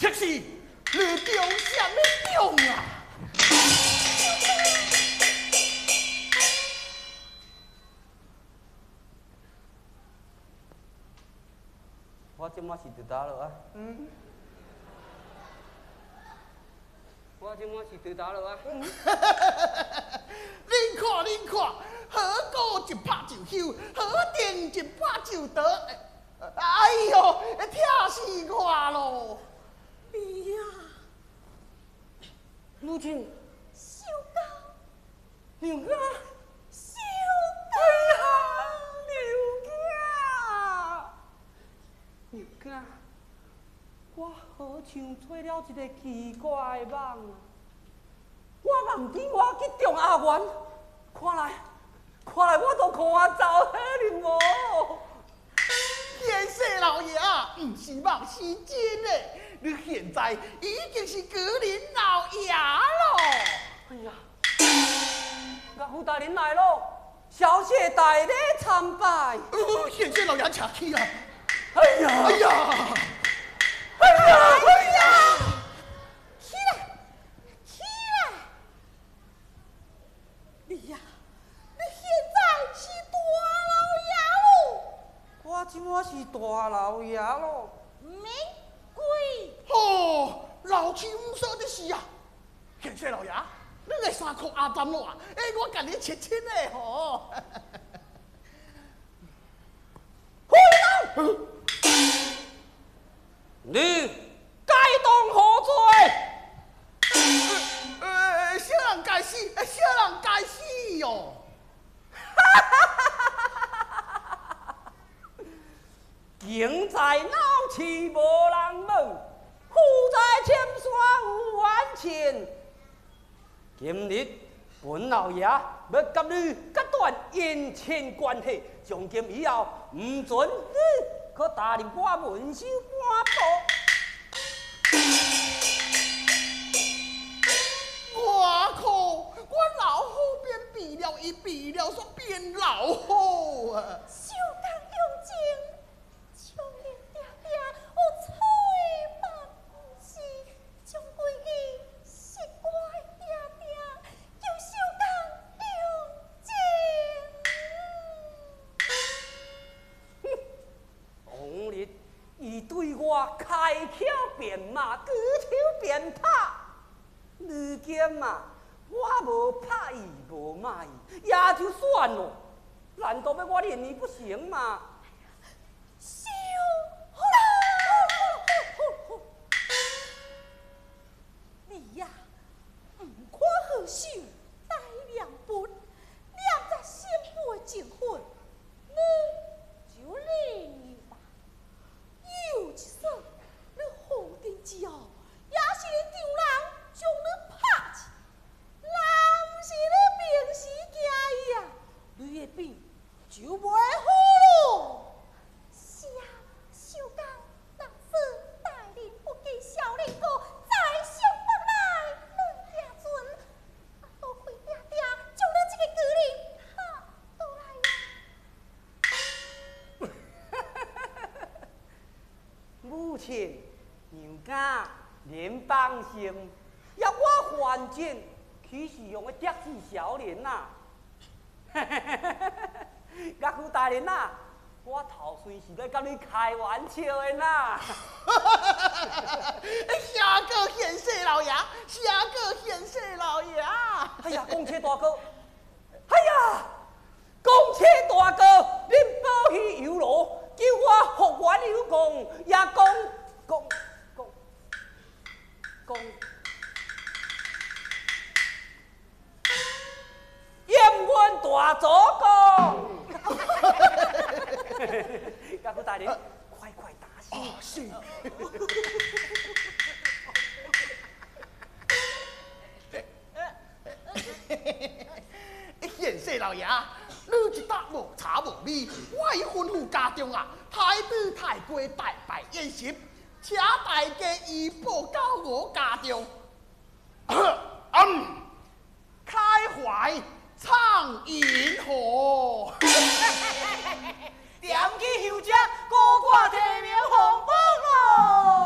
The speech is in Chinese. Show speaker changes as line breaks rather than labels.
铁是你中什么中啊？
我即马是伫倒落啊。我即马是伫倒落啊。
恁看，好果一拍就休，好定一拍就得。哎呦，疼死我咯！
哎呀，
母亲，
小高，
娘啊！
小
哎
高，
呀，娘啊！我好像做了一个奇怪的梦啊！我梦见我去中阿元，看来我都看走迄哩无。
天世老爷啊，唔是梦是真的，你现在已经是高龄老爷咯。
哎呀，岳父大人来咯，小姐大礼参拜。
天世老爷请起啊！
哎呀，
哎呀，
哎呀，
哎呀！
起来！你呀，你现在是大老爷喽！
我即马是大老爷咯。
免跪！
哦，老妻唔说的是啊，天世老爷，你个衫裤阿占咯啊？我甲你切切的吼。
回来！你该当何罪？
小人该死，小人该死哟！
境在脑市无人问，富在深山有冤情。今日本老爷要甲你割断姻亲关系，从今以后唔准你可踏入我门首半步。
我靠！我老虎变比了，伊比了煞变老虎啊！
小刚用情，穷人爹爹有吹毛不是，将归伊是我爹爹，叫小刚用情。
往日伊对我开口便骂，举手便拍。如今嘛，我无拍伊，无骂伊，也就算咯。难道要我念伊不成嘛？
小好啦，你呀，唔看好手，大两本，念在心背情分，你就领吧。有一说，你好定之后，也是你丈人将你拍去，若不是你平时惊伊啊，你的病就袂好咯。是啊，小刚，若是大人不给小人哥再想回来，恁家阵多亏爹爹将你这个高人拍倒来呀。
母亲，娘家您放心，要我还钱，岂是用个得志小人呐？岳父大人呐，我头先是在跟你开玩笑的呐。
下个现世老爷，下个现世老爷。
哎呀，公车大哥，哎呀，公车大哥，恁保喜游罗，叫我复原有功，也讲。验阮大祖公。岳父大人，快打死！
哦，是。现世老爷，你一搭无茶无米，我已吩咐家中啊，太子太贵大摆宴席，请大家移步到我家中。开怀畅饮河。
踮起休食，高挂提名红。